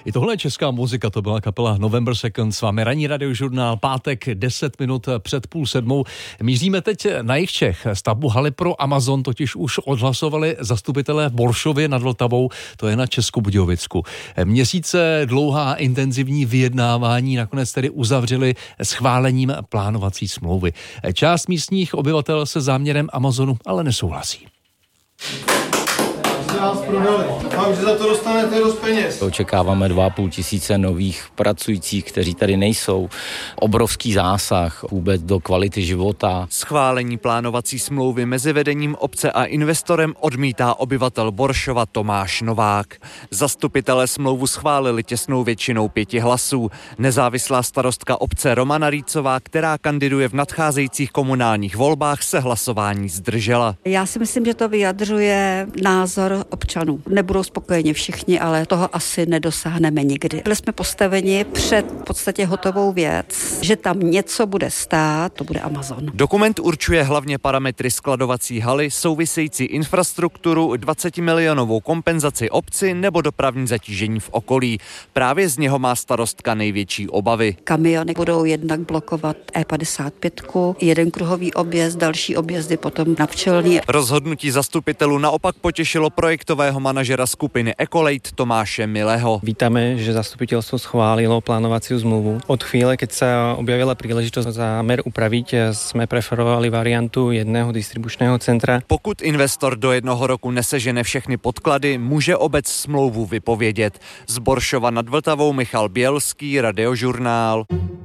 I tohle je česká muzika, to byla kapela November Second, s vámi ranní radiožurnál, pátek 10 minut před 6:30. Míříme teď na jih Čech. Stavbu haly pro Amazon totiž už odhlasovali zastupitelé v Boršově nad Vltavou, to je na Českobudějovicku. Měsíce dlouhá intenzivní vyjednávání nakonec tedy uzavřeli schválením plánovací smlouvy. Část místních obyvatel se záměrem Amazonu ale nesouhlasí. Vám, že za to dostanete dost peněz. Očekáváme 2,5 tisíce nových pracujících, kteří tady nejsou. Obrovský zásah vůbec do kvality života. Schválení plánovací smlouvy mezi vedením obce a investorem odmítá obyvatel Boršova Tomáš Novák. Zastupitelé smlouvu schválili těsnou většinou 5 hlasů. Nezávislá starostka obce Romana Rýcová, která kandiduje v nadcházejících komunálních volbách, se hlasování zdržela. Já si myslím, že to vyjadřuje názor občanů. Nebudou spokojeni všichni, ale toho asi nedosáhneme nikdy. Byli jsme postaveni před v podstatě hotovou věc, že tam něco bude stát, to bude Amazon. Dokument určuje hlavně parametry skladovací haly, související infrastrukturu, 20milionovou kompenzaci obci nebo dopravní zatížení v okolí. Právě z něho má starostka největší obavy. Kamiony budou jednak blokovat E55, jeden kruhový objezd, další objezdy potom na Pčelní. Rozhodnutí zastupitelů naopak potěšilo projektového manažera skupiny Ecolate Tomáše Milého. Vítame, že zastupiteľstvo schválilo plánovaciu zmluvu. Od chvíle, keď sa objavila príležitosť zámer upraviť, sme preferovali variantu jedného distribučného centra. Pokud investor do 1 roku nesežene všechny podklady, může obec smlouvu vypovědět. Z Boršova nad Vltavou Michal Bělský, Radiožurnál.